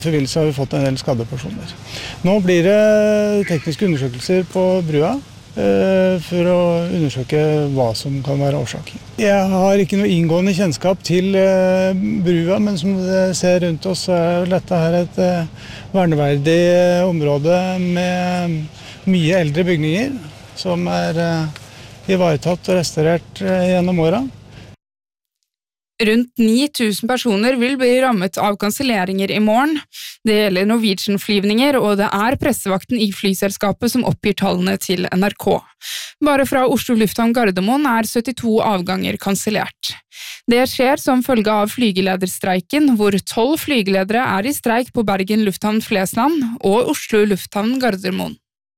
I forbindelse har vi fått en del skadde personer. Nå blir det tekniske undersøkelser på brua for å undersøke hva som kan være årsaken. Jeg har ikke noe inngående kjennskap til brua, men som dere ser rundt oss er dette her et verneverdig område med mye eldre bygninger som er ivaretatt og restaurert gjennom åra. Rundt 9000 personer vil bli rammet av kanselleringer I morgen. Det gjelder Norwegian-flyvninger, og det er pressevakten I flyselskapet som oppgir tallene til NRK. Bare fra Oslo Lufthavn Gardermoen er 72 avganger kansellert. Det skjer som følge av flygelederstreiken, hvor 12 flygeledere er I streik på Bergen Lufthavn Flesland og Oslo Lufthavn Gardermoen.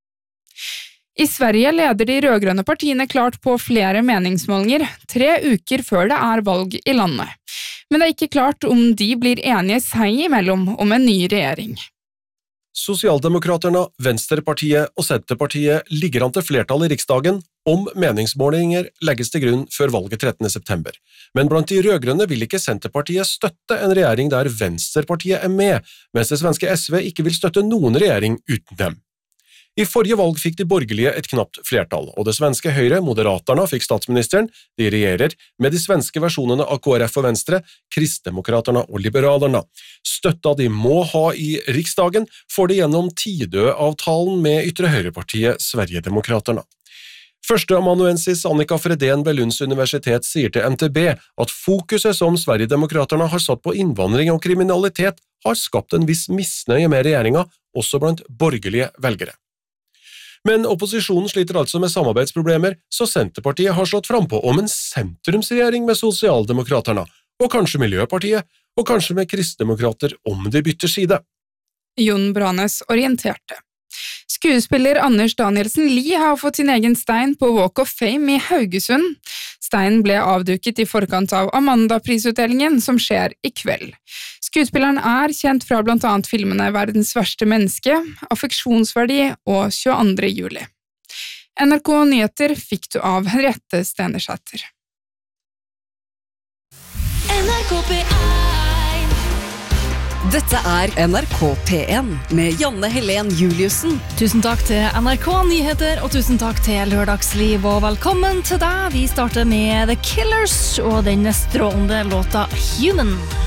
I Sverige leder de rødgrønne partiene klart på flere meningsmålinger, 3 uker før det er valg I landet. Men det er ikke klart om de blir enige seg imellom om en ny regjering. Sosialdemokraterna, Venstrepartiet og Senterpartiet ligger an til flertall I riksdagen om meningsmålinger legges til grunn før valget 13. september. Men blant de rødgrønne vil ikke Senterpartiet støtte en regjering der Venstrepartiet med, mens det svenske SV ikke vil støtte noen regjering uten dem. I forrige valg fikk de borgerlige et knapt flertall, og det svenske Høyre, Moderaterna, fikk statsministeren, de regjerer med de svenske versjonene av KrF og Venstre, Kristdemokraterna og Liberalerna. Støtta de må ha I riksdagen får de gjennom Tidø-avtalen med ytre høyrepartiet Sverigedemokraterna. Førsteamanuensis Annika Fredén ved Lunds universitet sier til NTB at fokuset som Sverigedemokraterna har satt på innvandring og kriminalitet har skapt en viss misnøye med regjeringa, også blant borgerlige velgere. Men opposisjonen sliter altså med samarbeidsproblemer, så Senterpartiet har slått frempå om en sentrumsregjering med Sosialdemokraterna, og kanskje Miljøpartiet, og kanskje med kristdemokrater om de bytter side. Jon Branes orienterte. Skuespiller Anders Danielsen Lie har fått sin egen stein på Walk of Fame I Haugesund. Steinen ble avduket I forkant av Amanda-prisutdelingen som skjer I kveld. Skuespilleren er kjent fra blant annet filmene Verdens verste menneske, Affeksjonsverdi og 22. juli. NRK Nyheter fikk du av Henriette Stenersæter. NRK P1. Dette er NRK P1 med Janne Helen Juliussen. Tusen takk til NRK Nyheter, og tusen takk til Lørdagsliv, og velkommen til deg. Vi starter med The Killers og den strålende låta Human.